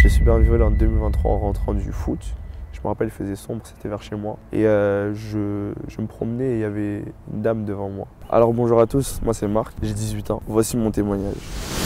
J'ai super violé en 2023 en rentrant du foot. Je me rappelle, il faisait sombre, c'était vers chez moi. Et je me promenais et il y avait une dame devant moi. Alors bonjour à tous, moi c'est Marc, j'ai 18 ans. Voici mon témoignage.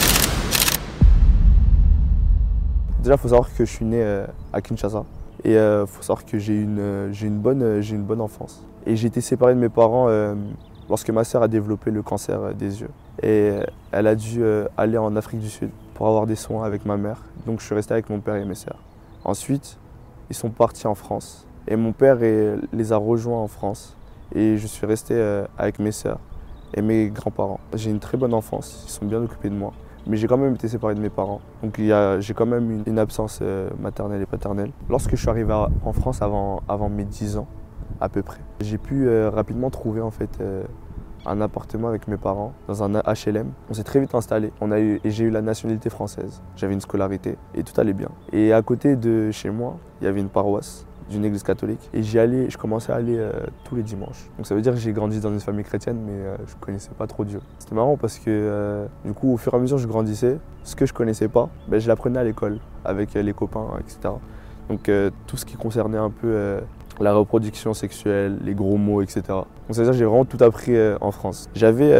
Déjà, il faut savoir que je suis né à Kinshasa. Et il faut savoir que j'ai une bonne enfance. Et j'ai été séparé de mes parents lorsque ma sœur a développé le cancer des yeux. Et elle a dû aller en Afrique du Sud pour avoir des soins avec ma mère. Donc je suis resté avec mon père et mes sœurs. Ensuite, ils sont partis en France. Et mon père les a rejoints en France. Et je suis resté avec mes sœurs et mes grands-parents. J'ai une très bonne enfance, ils sont bien occupés de moi. Mais j'ai quand même été séparé de mes parents. Donc j'ai quand même une absence maternelle et paternelle. Lorsque je suis arrivé en France avant mes 10 ans, à peu près, j'ai pu rapidement trouver en fait un appartement avec mes parents dans un HLM. On s'est très vite installé. Et j'ai eu la nationalité française. J'avais une scolarité et tout allait bien. Et à côté de chez moi, il y avait une paroisse d'une église catholique. Et je commençais à aller tous les dimanches. Donc ça veut dire que j'ai grandi dans une famille chrétienne, mais je ne connaissais pas trop Dieu. C'était marrant parce que du coup, au fur et à mesure que je grandissais, ce que je ne connaissais pas, je l'apprenais à l'école avec les copains, etc. Donc tout ce qui concernait un peu la reproduction sexuelle, les gros mots, etc. Donc ça veut dire que j'ai vraiment tout appris en France. J'avais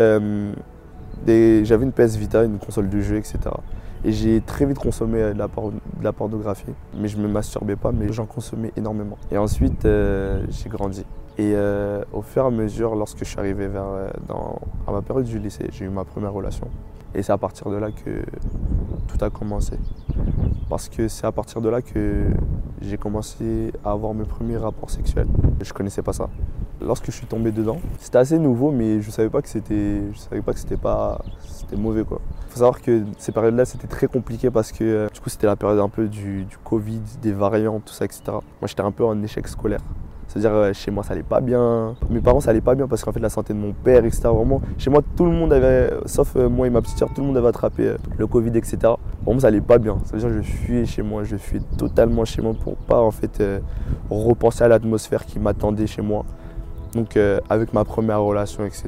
une PS Vita, une console de jeu, etc. Et j'ai très vite consommé de la pornographie. Mais je ne me masturbais pas, mais j'en consommais énormément. Et ensuite, j'ai grandi. Et au fur et à mesure, lorsque je suis arrivé à ma période du lycée, j'ai eu ma première relation. Et c'est à partir de là que tout a commencé. Parce que c'est à partir de là que j'ai commencé à avoir mes premiers rapports sexuels. Je ne connaissais pas ça. Lorsque je suis tombé dedans, c'était assez nouveau, mais je ne savais pas que c'était mauvais, quoi. Il faut savoir que ces périodes-là, c'était très compliqué parce que du coup, c'était la période un peu du Covid, des variants, tout ça, etc. Moi, j'étais un peu en échec scolaire. C'est-à-dire, chez moi, ça allait pas bien. Mes parents, ça allait pas bien parce qu'en fait, la santé de mon père, etc. Vraiment, chez moi, tout le monde avait, sauf moi et ma petite sœur, tout le monde avait attrapé le Covid, etc. Vraiment, ça allait pas bien. Ça veut dire que je fuyais chez moi, je fuyais totalement chez moi pour pas, en fait, repenser à l'atmosphère qui m'attendait chez moi. Donc, avec ma première relation, etc.,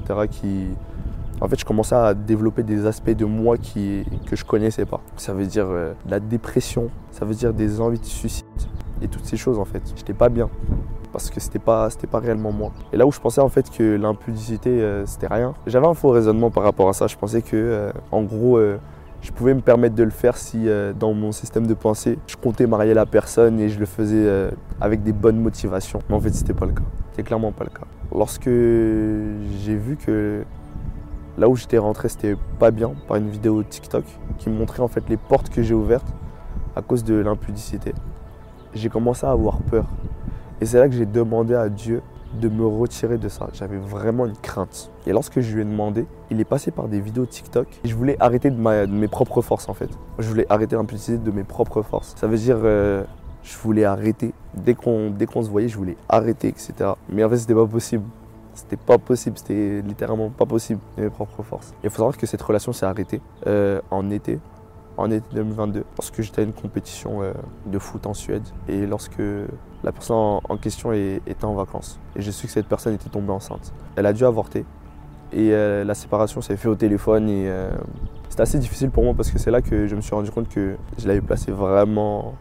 en fait, je commençais à développer des aspects de moi que je connaissais pas. Ça veut dire de la dépression, ça veut dire des envies de suicide et toutes ces choses, en fait. J'étais pas bien. Parce que c'était pas réellement moi. Et là où je pensais en fait que l'impudicité c'était rien, j'avais un faux raisonnement par rapport à ça. Je pensais que en gros je pouvais me permettre de le faire si dans mon système de pensée je comptais marier la personne et je le faisais avec des bonnes motivations. Mais en fait c'était pas le cas. C'était clairement pas le cas. Lorsque j'ai vu que là où j'étais rentré c'était pas bien par une vidéo TikTok qui me montrait en fait les portes que j'ai ouvertes à cause de l'impudicité, j'ai commencé à avoir peur. Et c'est là que j'ai demandé à Dieu de me retirer de ça. J'avais vraiment une crainte. Et lorsque je lui ai demandé, il est passé par des vidéos TikTok. Et je voulais arrêter de mes propres forces en fait. Je voulais arrêter l'impudicité de mes propres forces. Ça veut dire, je voulais arrêter. Dès qu'on se voyait, je voulais arrêter, etc. Mais en fait, c'était pas possible. C'était pas possible, c'était littéralement pas possible de mes propres forces. Il faut savoir que cette relation s'est arrêtée en été 2022, lorsque j'étais à une compétition de foot en Suède et lorsque la personne en question était en vacances. Et j'ai su que cette personne était tombée enceinte. Elle a dû avorter et la séparation s'est faite au téléphone et c'était assez difficile pour moi parce que c'est là que je me suis rendu compte que je l'avais placée vraiment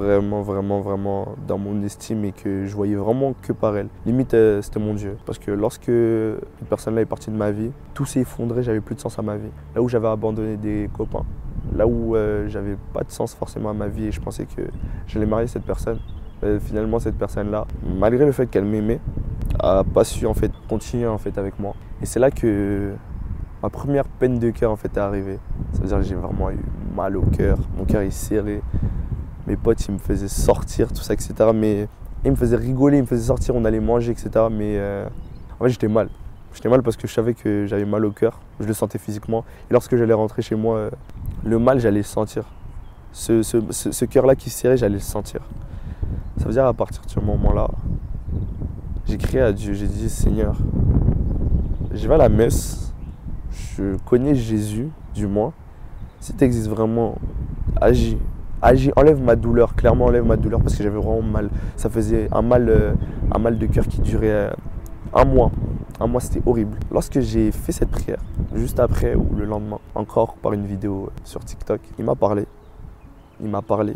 dans mon estime et que je voyais vraiment que par elle. Limite, c'était mon Dieu. Parce que lorsque cette personne-là est partie de ma vie, tout s'est effondré, j'avais plus de sens à ma vie. Là où j'avais abandonné des copains, là où j'avais pas de sens forcément à ma vie et je pensais que j'allais marier cette personne, finalement cette personne-là, malgré le fait qu'elle m'aimait, a pas su en fait continuer en fait avec moi. Et c'est là que ma première peine de cœur en fait est arrivée. Ça veut dire que j'ai vraiment eu mal au cœur, mon cœur est serré. Mes potes, ils me faisaient sortir, tout ça, etc. Mais ils me faisaient rigoler, ils me faisaient sortir, on allait manger, etc. Mais en fait, j'étais mal. J'étais mal parce que je savais que j'avais mal au cœur. Je le sentais physiquement. Et lorsque j'allais rentrer chez moi, le mal, j'allais le sentir. Ce cœur-là qui se serrait, j'allais le sentir. Ça veut dire à partir de ce moment-là, j'ai crié à Dieu. J'ai dit, Seigneur, je vais à la messe. Je connais Jésus, du moins. Si tu existes vraiment, agis. Enlève ma douleur, clairement enlève ma douleur parce que j'avais vraiment mal. Ça faisait un mal de cœur qui durait un mois. Un mois, c'était horrible. Lorsque j'ai fait cette prière, juste après ou le lendemain, encore par une vidéo sur TikTok, il m'a parlé.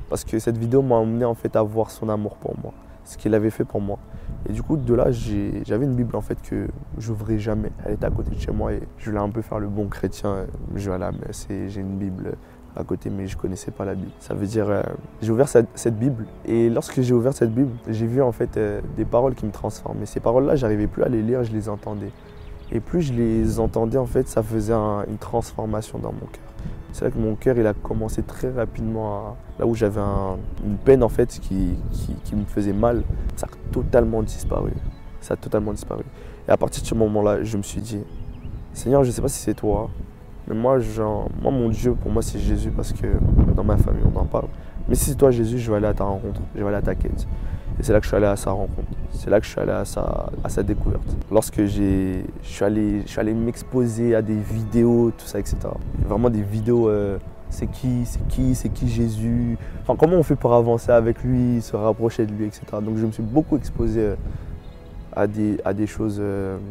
Parce que cette vidéo m'a amené en fait à voir son amour pour moi, ce qu'il avait fait pour moi. Et du coup, de là, j'avais une Bible en fait que j'ouvrais jamais. Elle était à côté de chez moi et je voulais un peu faire le bon chrétien. Je vais à la messe et j'ai une Bible à côté, mais je connaissais pas la Bible. Ça veut dire, j'ai ouvert cette Bible et lorsque j'ai ouvert cette Bible, j'ai vu en fait des paroles qui me transformaient. Ces paroles-là, j'arrivais plus à les lire, je les entendais. Et plus je les entendais, en fait, ça faisait une transformation dans mon cœur. C'est là que mon cœur, il a commencé très rapidement là où j'avais une peine en fait qui me faisait mal, ça a totalement disparu. Ça a totalement disparu. Et à partir de ce moment-là, je me suis dit, Seigneur, je ne sais pas si c'est toi, mais moi, mon Dieu, pour moi, c'est Jésus parce que dans ma famille, on en parle. Mais si c'est toi, Jésus, je vais aller à ta rencontre, je vais aller à ta quête. Et c'est là que je suis allé à sa rencontre. C'est là que je suis allé à sa découverte. Lorsque je suis allé m'exposer à des vidéos, tout ça, etc. Vraiment des vidéos, c'est qui Jésus, enfin comment on fait pour avancer avec lui, se rapprocher de lui, etc. Donc je me suis beaucoup exposé à des choses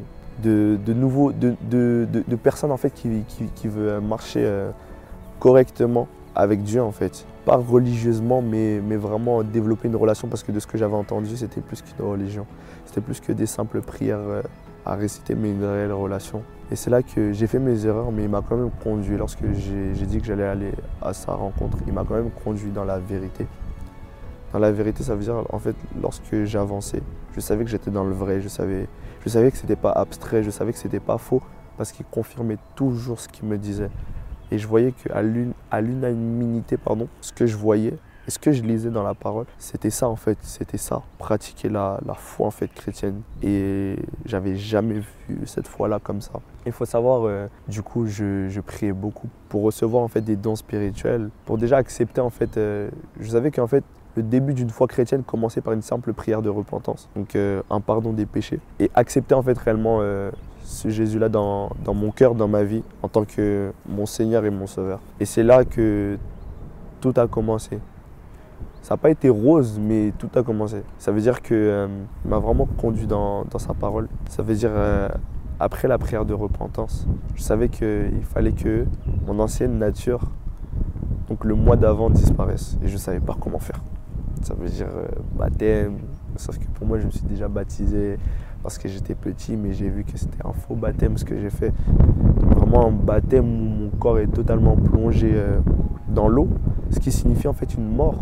de personnes en fait qui veulent marcher correctement avec Dieu en fait. Pas religieusement, mais vraiment développer une relation parce que de ce que j'avais entendu, c'était plus qu'une religion. C'était plus que des simples prières à réciter, mais une réelle relation. Et c'est là que j'ai fait mes erreurs, mais il m'a quand même conduit. Lorsque j'ai dit que j'allais aller à sa rencontre, il m'a quand même conduit dans la vérité. Dans la vérité, ça veut dire, en fait, lorsque j'avançais, je savais que j'étais dans le vrai, je savais que ce n'était pas abstrait, je savais que ce n'était pas faux, parce qu'il confirmait toujours ce qu'il me disait. Et je voyais qu'à l'unanimité, ce que je voyais et ce que je lisais dans la parole, c'était ça en fait, c'était ça, pratiquer la foi en fait chrétienne. Et j'avais jamais vu cette foi-là comme ça. Il faut savoir, du coup, je priais beaucoup pour recevoir en fait des dons spirituels, pour déjà accepter en fait, je savais qu'en fait, le début d'une foi chrétienne commençait par une simple prière de repentance, donc un pardon des péchés, et accepter en fait réellement ce Jésus-là dans mon cœur, dans ma vie, en tant que mon Seigneur et mon Sauveur. Et c'est là que tout a commencé. Ça n'a pas été rose, mais tout a commencé. Ça veut dire qu'il m'a vraiment conduit dans sa parole. Ça veut dire, après la prière de repentance, je savais qu'il fallait que mon ancienne nature, donc le mois d'avant, disparaisse. Et je ne savais pas comment faire. Ça veut dire baptême, sauf que pour moi, je me suis déjà baptisé parce que j'étais petit, mais j'ai vu que c'était un faux baptême ce que j'ai fait. Vraiment un baptême où mon corps est totalement plongé dans l'eau, ce qui signifie en fait une mort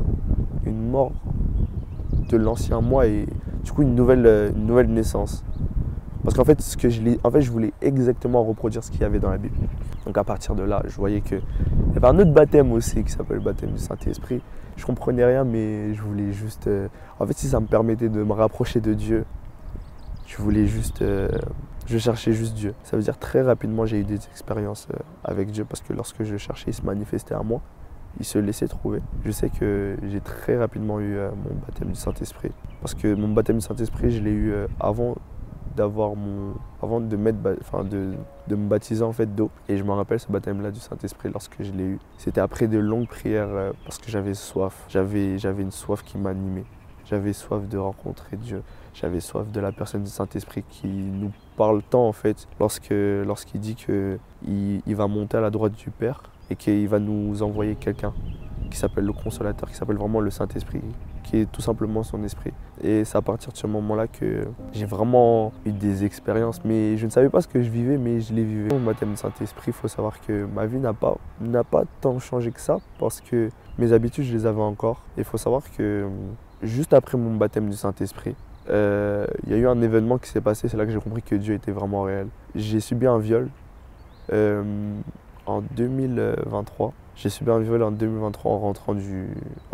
de l'ancien moi et du coup une nouvelle naissance. Parce qu'en fait, je voulais exactement reproduire ce qu'il y avait dans la Bible. Donc à partir de là, je voyais qu'il y avait un autre baptême aussi qui s'appelle le baptême du Saint-Esprit. Je comprenais rien, mais je voulais juste... En fait, si ça me permettait de me rapprocher de Dieu, je cherchais juste Dieu. Ça veut dire très rapidement, j'ai eu des expériences avec Dieu parce que lorsque je cherchais, il se manifestait à moi. Il se laissait trouver. Je sais que j'ai très rapidement eu mon baptême du Saint-Esprit. Parce que mon baptême du Saint-Esprit, je l'ai eu avant de me baptiser en fait d'eau. Et je me rappelle ce baptême-là du Saint-Esprit lorsque je l'ai eu. C'était après de longues prières parce que j'avais soif. J'avais une soif qui m'animait. J'avais soif de rencontrer Dieu. J'avais soif de la personne du Saint-Esprit qui nous parle tant en fait lorsqu'il dit qu'il va monter à la droite du Père et qu'il va nous envoyer quelqu'un qui s'appelle le Consolateur, qui s'appelle vraiment le Saint-Esprit, qui est tout simplement son esprit. Et c'est à partir de ce moment-là que j'ai vraiment eu des expériences, mais je ne savais pas ce que je vivais, mais je les vivais. Mon baptême du Saint-Esprit, il faut savoir que ma vie n'a pas tant changé que ça, parce que mes habitudes, je les avais encore. Il faut savoir que juste après mon baptême du Saint-Esprit, il y a eu un événement qui s'est passé, c'est là que j'ai compris que Dieu était vraiment réel. J'ai subi un viol en 2023. J'ai subi un viol en 2023 en rentrant du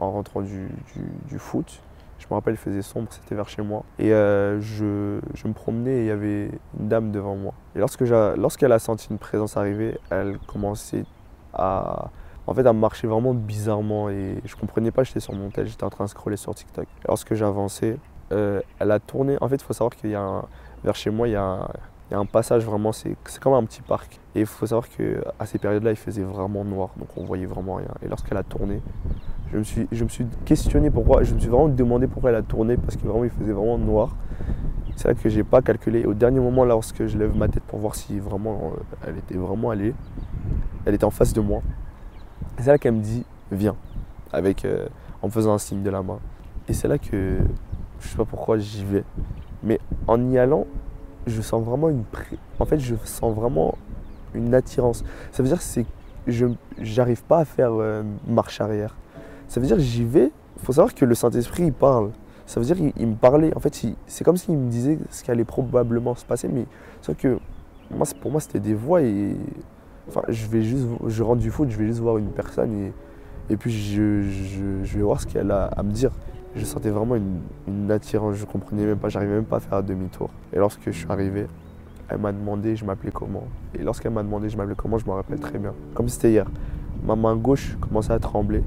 foot. Je me rappelle, il faisait sombre, c'était vers chez moi. Et je me promenais et il y avait une dame devant moi. Et lorsqu'elle a senti une présence arriver, elle commençait à marcher vraiment bizarrement. Et je comprenais pas, j'étais sur mon tel, j'étais en train de scroller sur TikTok. Et lorsque j'avançais, elle a tourné. En fait, il faut savoir qu'il y a vers chez moi, il y a un passage vraiment, c'est comme un petit parc. Et il faut savoir qu'à ces périodes-là, il faisait vraiment noir, donc on voyait vraiment rien. Et lorsqu'elle a tourné, je me suis questionné pourquoi, je me suis vraiment demandé pourquoi elle a tourné, parce que vraiment, il faisait vraiment noir. C'est là que j'ai pas calculé. Et au dernier moment, là, lorsque je lève ma tête pour voir si vraiment elle était vraiment allée, elle était en face de moi. C'est là qu'elle me dit, viens. en me faisant un signe de la main. Et c'est là que, je sais pas pourquoi, j'y vais. Mais en y allant, je sens vraiment en fait, je sens vraiment une attirance. Ça veut dire que je j'arrive pas à faire marche arrière. Ça veut dire que j'y vais. Il faut savoir que le Saint-Esprit, il parle. Ça veut dire qu'il me parlait. En fait, c'est comme s'il me disait ce qui allait probablement se passer. Mais sauf que pour moi, c'était des voix et enfin, je rentre du foot, je vais juste voir une personne et puis je vais voir ce qu'elle a à me dire. Je sentais vraiment une attirance, je comprenais même pas, j'arrivais même pas à faire un demi-tour. Et lorsque je suis arrivé, elle m'a demandé je m'appelais comment. Et lorsqu'elle m'a demandé je m'appelais comment, je me rappelle très bien. Comme si c'était hier. Ma main gauche commençait à trembler.